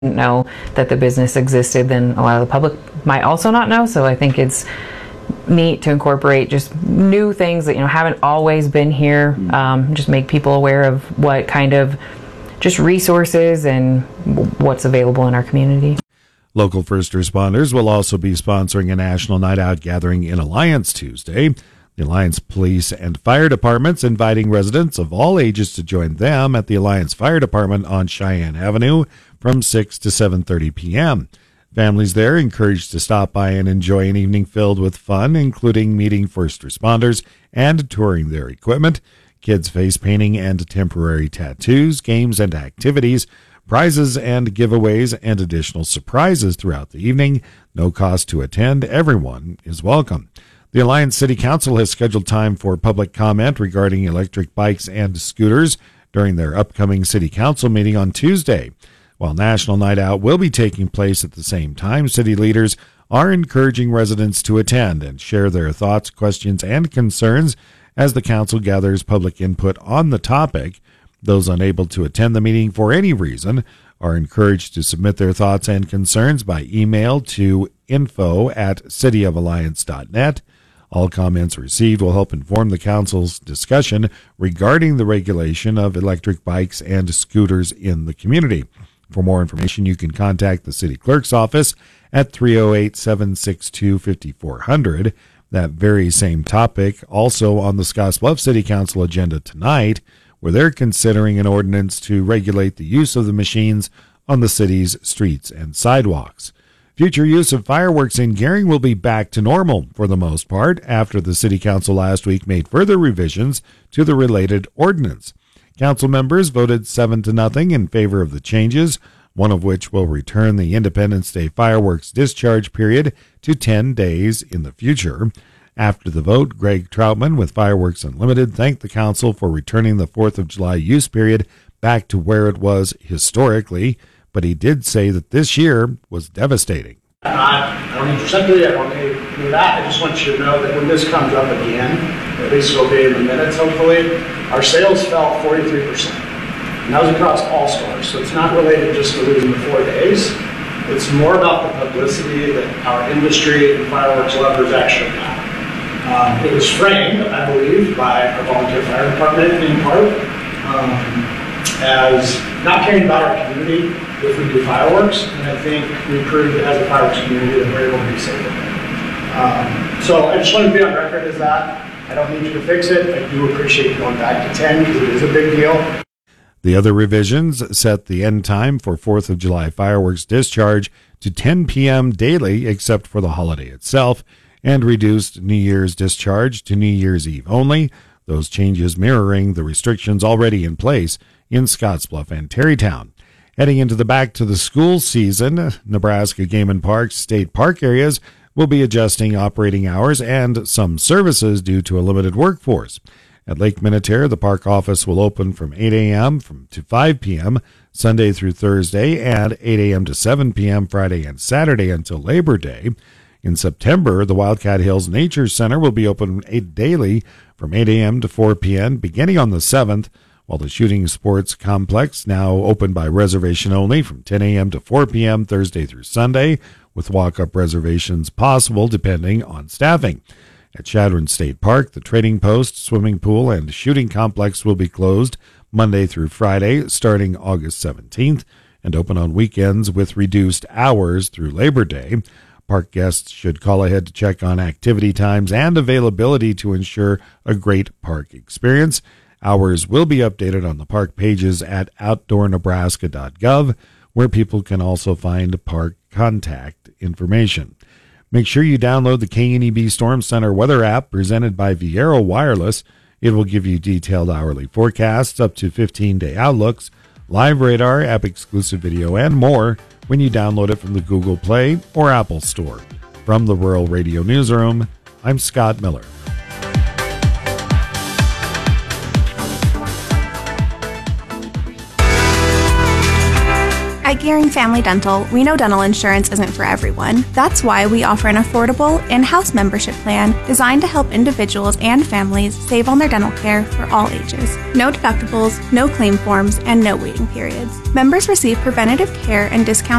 know that the business existed, then a lot of the public might also not know. So I think it's neat to incorporate just new things that haven't always been here. Just make people aware of what kind of just resources and what's available in our community. Local first responders will also be sponsoring a national night out gathering in Alliance Tuesday. The Alliance Police and Fire Departments inviting residents of all ages to join them at the Alliance Fire Department on Cheyenne Avenue from 6 to 7:30 p.m. Families there encouraged to stop by and enjoy an evening filled with fun, including meeting first responders and touring their equipment, kids face painting and temporary tattoos, games and activities, prizes and giveaways, and additional surprises throughout the evening. No cost to attend. Everyone is welcome. The Alliance City Council has scheduled time for public comment regarding electric bikes and scooters during their upcoming City Council meeting on Tuesday. While National Night Out will be taking place at the same time, city leaders are encouraging residents to attend and share their thoughts, questions, and concerns as the council gathers public input on the topic. Those unable to attend the meeting for any reason are encouraged to submit their thoughts and concerns by email to info@cityofalliance.net. All comments received will help inform the council's discussion regarding the regulation of electric bikes and scooters in the community. For more information, you can contact the city clerk's office at 308-762-5400. That very same topic also on the Scottsbluff City Council agenda tonight, where they're considering an ordinance to regulate the use of the machines on the city's streets and sidewalks. Future use of fireworks in Gering will be back to normal for the most part after the City Council last week made further revisions to the related ordinance. Council members voted 7-0 in favor of the changes, one of which will return the Independence Day fireworks discharge period to 10 days in the future. After the vote, Greg Troutman with Fireworks Unlimited thanked the council for returning the 4th of July use period back to where it was historically, but he did say that this year was devastating. I don't need your sympathy, I don't need that. I just want you to know that when this comes up again, at least it'll be in the minutes hopefully, our sales fell 43%. And that was across all stores. So it's not related just to losing the 4 days. It's more about the publicity that our industry and fireworks lovers actually got. It was framed, I believe, by our volunteer fire department in part as not caring about our community if we do fireworks, and I think we proved as a fireworks community that we're able to be safe with it. So I just want to be on record as that. I don't need you to fix it. I do appreciate going back to 10 because it is a big deal. The other revisions set the end time for 4th of July fireworks discharge to 10 p.m. daily except for the holiday itself, and reduced New Year's discharge to New Year's Eve only, those changes mirroring the restrictions already in place in Scottsbluff and Terrytown. Heading into the back-to-the-school season, Nebraska Game and Parks state park areas will be adjusting operating hours and some services due to a limited workforce. At Lake Minnetonka, the park office will open from 8 a.m. to 5 p.m. Sunday through Thursday and 8 a.m. to 7 p.m. Friday and Saturday until Labor Day. In September, the Wildcat Hills Nature Center will be open daily from 8 a.m. to 4 p.m. beginning on the 7th, while the Shooting Sports Complex, now open by reservation only from 10 a.m. to 4 p.m. Thursday through Sunday, with walk-up reservations possible depending on staffing. At Chadron State Park, the Trading Post, Swimming Pool, and Shooting Complex will be closed Monday through Friday starting August 17th and open on weekends with reduced hours through Labor Day. Park guests should call ahead to check on activity times and availability to ensure a great park experience. Hours will be updated on the park pages at outdoornebraska.gov, where people can also find park contact information. Make sure you download the KNEB Storm Center weather app presented by Viero Wireless. It will give you detailed hourly forecasts, up to 15-day outlooks, live radar, app-exclusive video, and more when you download it from the Google Play or Apple Store. From the Rural Radio Newsroom, I'm Scott Miller. I Gearing Family Dental, we know dental insurance isn't for everyone. That's why we offer an affordable in-house membership plan designed to help individuals and families save on their dental care for all ages. No deductibles, no claim forms, and no waiting periods. Members receive preventative care and discounts